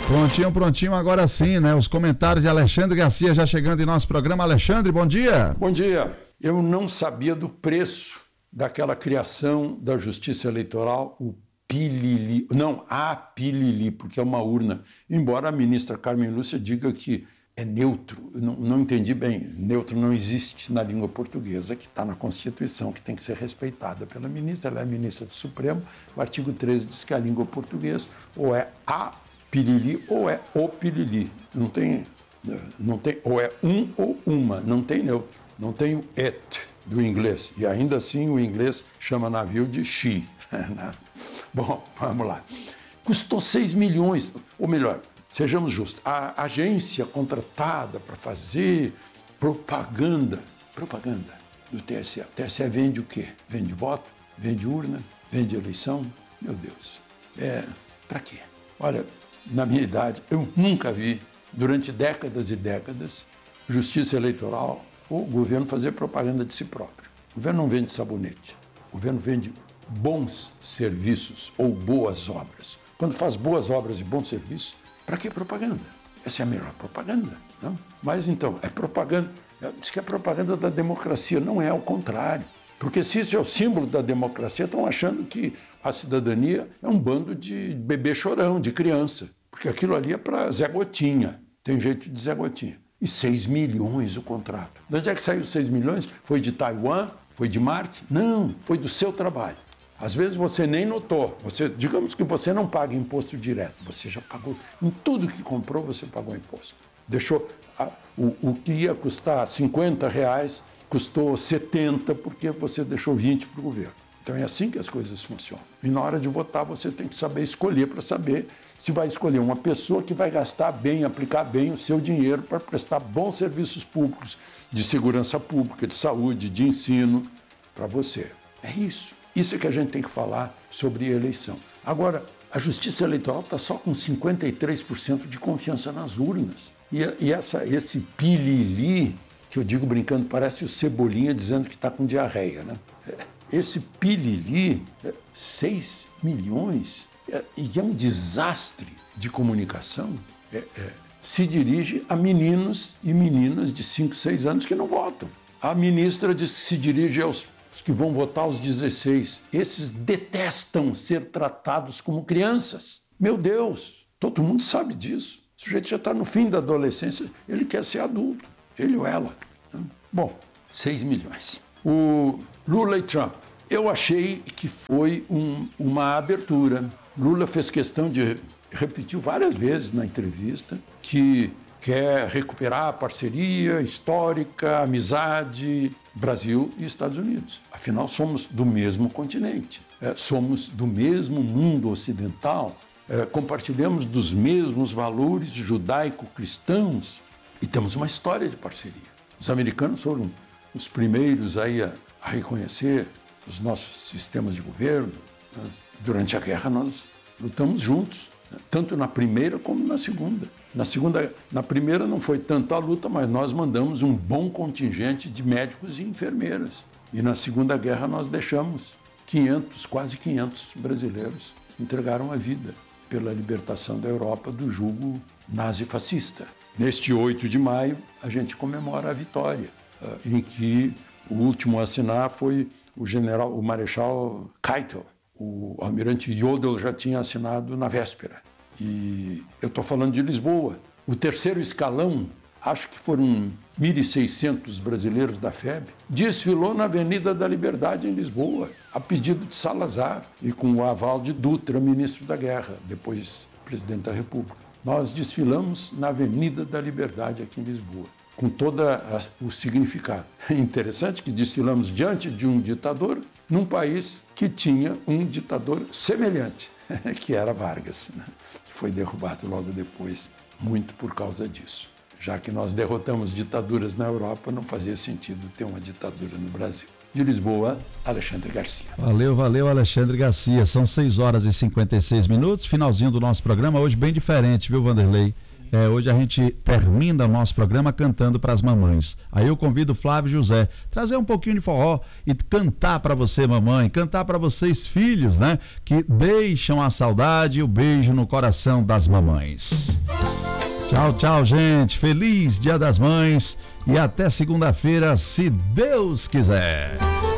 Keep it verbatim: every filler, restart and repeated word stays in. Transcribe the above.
Prontinho, prontinho, agora sim, né? Os comentários de Alexandre Garcia já chegando em nosso programa. Alexandre, bom dia. Bom dia. Eu não sabia do preço daquela criação da Justiça Eleitoral, o Pilili, não, a Pilili, porque é uma urna. Embora a ministra Carmen Lúcia diga que é neutro, eu não, não entendi bem. Neutro não existe na língua portuguesa, que está na Constituição, que tem que ser respeitada pela ministra. Ela é ministra do Supremo. O artigo treze diz que a língua portuguesa ou é a Pilili ou é o Pilili. Não tem, não tem, ou é um ou uma, não tem neutro. Não tem o it do inglês. E ainda assim o inglês chama navio de she. Bom, vamos lá. Custou seis milhões, ou melhor, sejamos justos, a agência contratada para fazer propaganda, propaganda do T S E. O T S E vende o quê? Vende voto, vende urna, vende eleição. Meu Deus, é, para quê? Olha, na minha idade, eu nunca vi, durante décadas e décadas, justiça eleitoral ou o governo fazer propaganda de si próprio. O governo não vende sabonete, o governo vende bons serviços ou boas obras. Quando faz boas obras e bons serviços, para que propaganda? Essa é a melhor propaganda, não? Mas então, é propaganda, diz que é propaganda da democracia, não é ao contrário. Porque se isso é o símbolo da democracia, estão achando que a cidadania é um bando de bebê chorão, de criança. Porque aquilo ali é para Zé Gotinha, tem jeito de Zé Gotinha. E seis milhões o contrato. De onde é que saiu seis milhões? Foi de Taiwan? Foi de Marte? Não, foi do seu trabalho. Às vezes você nem notou. Você, digamos que você não paga imposto direto. Você já pagou. Em tudo que comprou, você pagou imposto. Deixou a, o, o que ia custar cinquenta reais, custou setenta porque você deixou vinte para o governo. Então é assim que as coisas funcionam. E na hora de votar, você tem que saber escolher para saber se vai escolher uma pessoa que vai gastar bem, aplicar bem o seu dinheiro para prestar bons serviços públicos, de segurança pública, de saúde, de ensino, para você. É isso. Isso é que a gente tem que falar sobre eleição. Agora, a Justiça Eleitoral está só com cinquenta e três por cento de confiança nas urnas. E, e essa, esse pilili, que eu digo brincando, parece o Cebolinha dizendo que está com diarreia, né? Esse pilili, seis milhões, é, e é um desastre de comunicação, é, é, se dirige a meninos e meninas de cinco, seis anos que não votam. A ministra diz que se dirige aos os que vão votar aos dezesseis. Esses detestam ser tratados como crianças. Meu Deus, todo mundo sabe disso. O sujeito já está no fim da adolescência, ele quer ser adulto, ele ou ela. Bom, seis milhões. O Lula e Trump, eu achei que foi um, uma abertura. Lula fez questão de, repetiu várias vezes na entrevista, que quer recuperar a parceria histórica, amizade, Brasil e Estados Unidos. Afinal, somos do mesmo continente, é, somos do mesmo mundo ocidental, é, compartilhamos dos mesmos valores judaico-cristãos e temos uma história de parceria. Os americanos foram os primeiros aí a, a reconhecer os nossos sistemas de governo. Né? Durante a guerra, nós lutamos juntos, né? Tanto na primeira como na segunda. Na segunda, na primeira não foi tanto a luta, mas nós mandamos um bom contingente de médicos e enfermeiras. E na Segunda Guerra nós deixamos quinhentos, quase quinhentos brasileiros entregaram a vida pela libertação da Europa do jugo nazi-fascista. Neste oito de maio, a gente comemora a vitória, em que o último a assinar foi o general, o marechal Keitel. O almirante Jodl já tinha assinado na véspera. E eu estou falando de Lisboa. O terceiro escalão, acho que foram mil e seiscentos brasileiros da F E B, desfilou na Avenida da Liberdade, em Lisboa, a pedido de Salazar e com o aval de Dutra, ministro da Guerra, depois presidente da República. Nós desfilamos na Avenida da Liberdade, aqui em Lisboa, com todo o significado. É interessante que desfilamos diante de um ditador num país que tinha um ditador semelhante, que era Vargas, né? Que foi derrubado logo depois, muito por causa disso. Já que nós derrotamos ditaduras na Europa, não fazia sentido ter uma ditadura no Brasil. De Lisboa, Alexandre Garcia. Valeu, valeu, Alexandre Garcia. São seis horas e cinquenta e seis minutos, finalzinho do nosso programa, hoje bem diferente, viu, Vanderlei? É, hoje a gente termina o nosso programa cantando para as mamães. Aí eu convido o Flávio José trazer um pouquinho de forró e cantar para você, mamãe, cantar para vocês, filhos, né? Que deixam a saudade e o beijo no coração das mamães. Tchau, tchau, gente. Feliz Dia das Mães e até segunda-feira, se Deus quiser.